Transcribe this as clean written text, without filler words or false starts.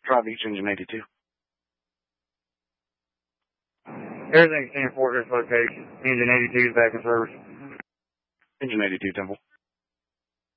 Try Beach, Engine 82. Everything's 10-4 this location. Engine 82 is back in service. Engine 82, Temple.